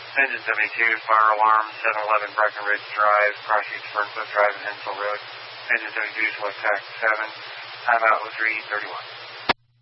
Engine 72, fire alarm, 711 Breckenridge Drive, Crossroads, Burnside Drive, and Hensel Road. Engine 72, select tax 7, timeout 0331.